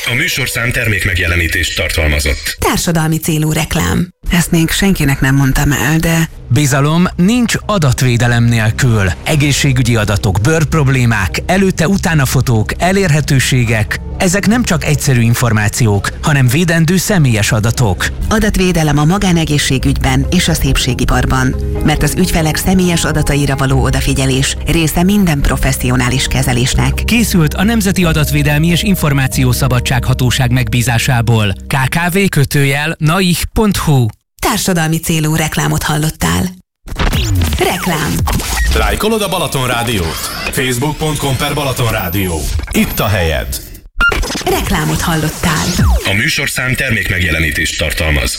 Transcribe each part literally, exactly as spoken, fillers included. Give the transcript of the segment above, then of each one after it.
A műsorszám termék megjelenítést tartalmazott. Társadalmi célú reklám. Ezt még senkinek nem mondtam el, de... Bizalom nincs adatvédelem nélkül. Egészségügyi adatok, bőrproblémák, előtte-utána fotók, elérhetőségek. Ezek nem csak egyszerű információk, hanem védendő személyes adatok. Adatvédelem a magánegészségügyben és a szépségiparban. Mert az ügyfelek személyes adataira való odafigyelés része minden professzionális kezelésnek. Készült a Nemzeti Adatvédelmi és Információszabadsághatóság megbízásából. ká ká vé kötőjel naih pont hu. Társadalmi célú reklámot hallottál. Reklám. Lájkolod a Balaton Rádiót? facebook pont com per Balaton Rádió. Itt a helyed. Reklámot hallottál. A műsorszám termék megjelenítést tartalmaz.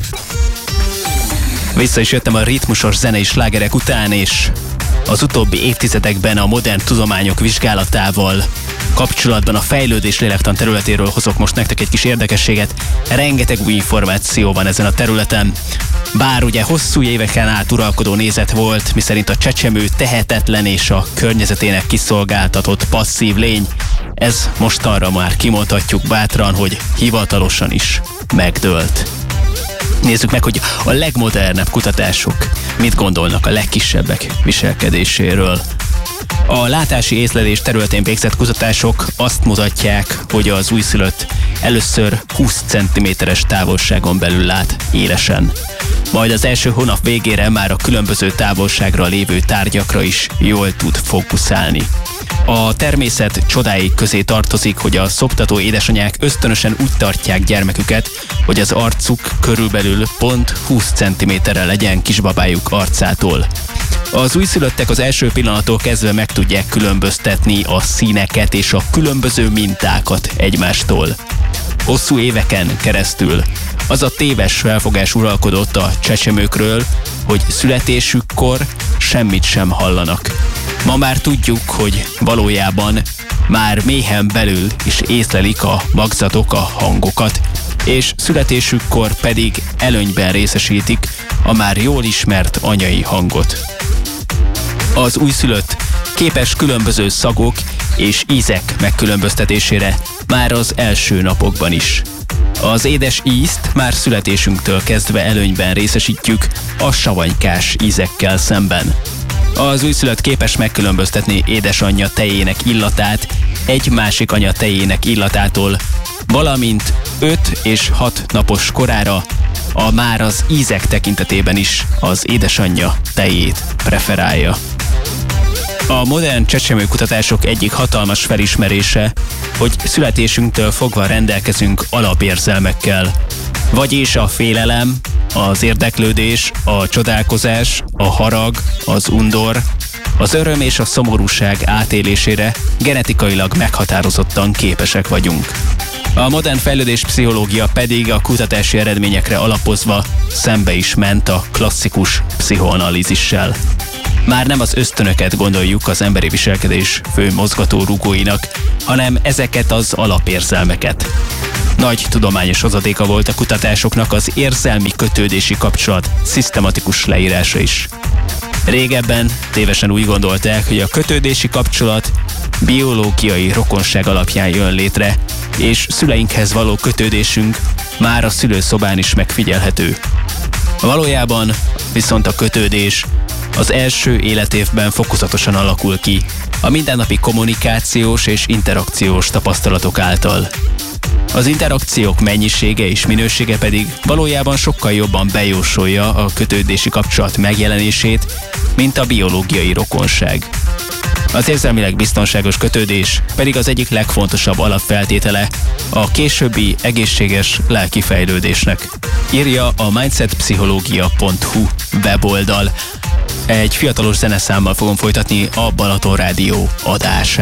Vissza is jöttem a ritmusos zenei slágerek után, és az utóbbi évtizedekben a modern tudományok vizsgálatával kapcsolatban a fejlődés lélektan területéről hozok most nektek egy kis érdekességet. Rengeteg új információ van ezen a területen. Bár ugye hosszú éveken át uralkodó nézet volt, miszerint a csecsemő tehetetlen és a környezetének kiszolgáltatott passzív lény, ez mostanra már kimondhatjuk bátran, hogy hivatalosan is megdőlt. Nézzük meg, hogy a legmodernebb kutatások mit gondolnak a legkisebbek viselkedéséről. A látási észlelés területén végzett kutatások azt mutatják, hogy az újszülött először húsz centiméteres távolságon belül lát élesen. Majd az első hónap végére már a különböző távolságra lévő tárgyakra is jól tud fókuszálni. A természet csodái közé tartozik, hogy a szoptató édesanyák ösztönösen úgy tartják gyermeküket, hogy az arcuk körülbelül pont húsz centiméterre legyen kisbabájuk arcától. Az újszülöttek az első pillanattól kezdve meg tudják különböztetni a színeket és a különböző mintákat egymástól. Hosszú éveken keresztül az a téves felfogás uralkodott a csecsemőkről, hogy születésükkor semmit sem hallanak. Ma már tudjuk, hogy valójában már méhen belül is észlelik a magzatok a hangokat, és születésükkor pedig előnyben részesítik a már jól ismert anyai hangot. Az újszülött képes különböző szagok és ízek megkülönböztetésére már az első napokban is. Az édes ízt már születésünktől kezdve előnyben részesítjük a savanykás ízekkel szemben. Az újszülött képes megkülönböztetni édesanyja tejének illatát egy másik anya tejének illatától, valamint öt és hat napos korára a már az ízek tekintetében is az édesanyja tejét preferálja. A modern csecsemőkutatások egyik hatalmas felismerése, hogy születésünktől fogva rendelkezünk alapérzelmekkel, vagyis a félelem, az érdeklődés, a csodálkozás, a harag, az undor, az öröm és a szomorúság átélésére genetikailag meghatározottan képesek vagyunk. A modern fejlődés pszichológia pedig a kutatási eredményekre alapozva szembe is ment a klasszikus pszichoanalízissel. Már nem az ösztönöket gondoljuk az emberi viselkedés fő mozgató rugóinak, hanem ezeket az alapérzelmeket. Nagy tudományos hozadéka volt a kutatásoknak az érzelmi kötődési kapcsolat szisztematikus leírása is. Régebben tévesen úgy gondolták, hogy a kötődési kapcsolat biológiai rokonság alapján jön létre, és szüleinkhez való kötődésünk már a szülőszobán is megfigyelhető. Valójában viszont a kötődés az első életévben fokozatosan alakul ki, a mindennapi kommunikációs és interakciós tapasztalatok által. Az interakciók mennyisége és minősége pedig valójában sokkal jobban bejósolja a kötődési kapcsolat megjelenését, mint a biológiai rokonság. Az érzelmileg biztonságos kötődés pedig az egyik legfontosabb alapfeltétele a későbbi egészséges lelki fejlődésnek, írja a mindsetpszichológia pont hu weboldal. Egy fiatalos zeneszámmal fogom folytatni a Balaton Rádió adását.